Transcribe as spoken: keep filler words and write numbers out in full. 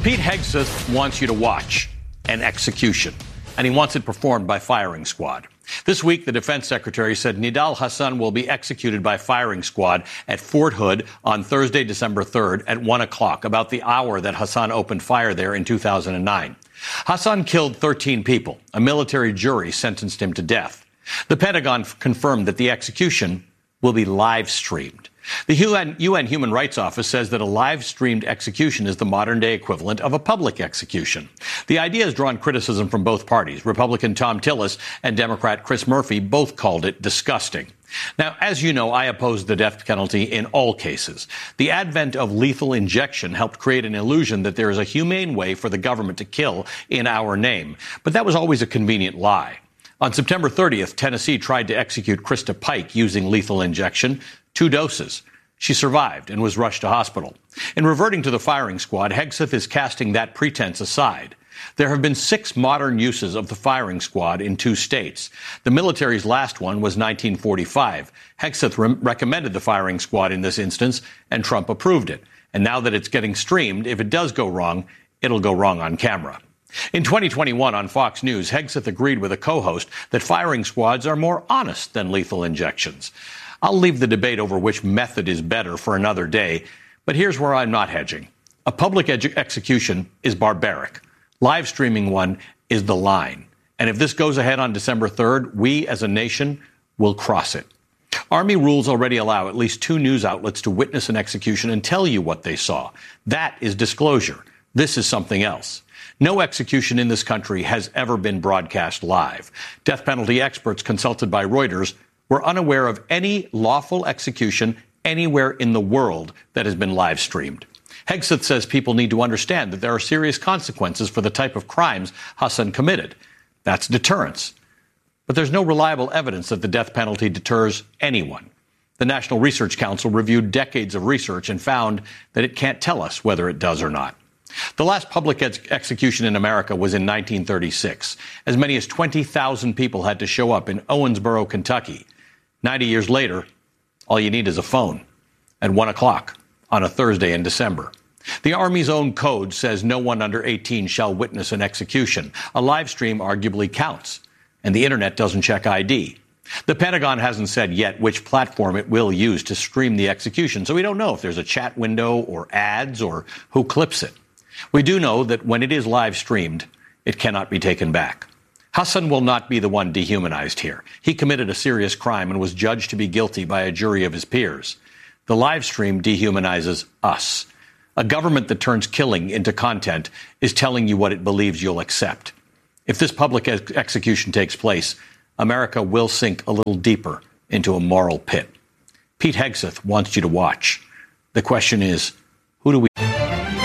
Pete Hegseth wants you to watch an execution, and he wants it performed by firing squad. This week, the defense secretary said Nidal Hasan will be executed by firing squad at Fort Hood on Thursday, December third at one o'clock, about the hour that Hasan opened fire there in two thousand nine. Hasan killed thirteen people. A military jury sentenced him to death. The Pentagon confirmed that the execution will be live streamed. The U N, U N Human Rights Office says that a live-streamed execution is the modern-day equivalent of a public execution. The idea has drawn criticism from both parties. Republican Tom Tillis and Democrat Chris Murphy both called it disgusting. Now, as you know, I oppose the death penalty in all cases. The advent of lethal injection helped create an illusion that there is a humane way for the government to kill in our name. But that was always a convenient lie. On September thirtieth, Tennessee tried to execute Krista Pike using lethal injection. Two doses. She survived and was rushed to hospital. In reverting to the firing squad, Hegseth is casting that pretense aside. There have been six modern uses of the firing squad in two states. The military's last one was nineteen forty-five. Hegseth re- recommended the firing squad in this instance, and Trump approved it. And now that it's getting streamed, if it does go wrong, it'll go wrong on camera. In twenty twenty-one on Fox News, Hegseth agreed with a co-host that firing squads are more honest than lethal injections. I'll leave the debate over which method is better for another day, but here's where I'm not hedging. A public edu- execution is barbaric. Live streaming one is the line. And if this goes ahead on December third, we as a nation will cross it. Army rules already allow at least two news outlets to witness an execution and tell you what they saw. That is disclosure. This is something else. No execution in this country has ever been broadcast live. Death penalty experts consulted by Reuters were unaware of any lawful execution anywhere in the world that has been live streamed. Hegseth says people need to understand that there are serious consequences for the type of crimes Hasan committed. That's deterrence. But there's no reliable evidence that the death penalty deters anyone. The National Research Council reviewed decades of research and found that it can't tell us whether it does or not. The last public ex- execution in America was in nineteen thirty-six. As many as twenty thousand people had to show up in Owensboro, Kentucky. ninety years later, all you need is a phone at one o'clock on a Thursday in December. The Army's own code says no one under eighteen shall witness an execution. A live stream arguably counts, and the Internet doesn't check I D. The Pentagon hasn't said yet which platform it will use to stream the execution, so we don't know if there's a chat window or ads or who clips it. We do know that when it is live streamed, it cannot be taken back. Hasan will not be the one dehumanized here. He committed a serious crime and was judged to be guilty by a jury of his peers. The live stream dehumanizes us. A government that turns killing into content is telling you what it believes you'll accept. If this public ex- execution takes place, America will sink a little deeper into a moral pit. Pete Hegseth wants you to watch. The question is,